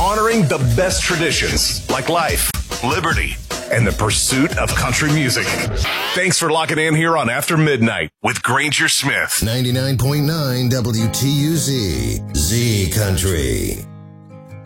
honoring the best traditions like life, liberty, and the pursuit of country music. Thanks for locking in here on After Midnight with Granger Smith. 99.9 WTUZ, Z Country.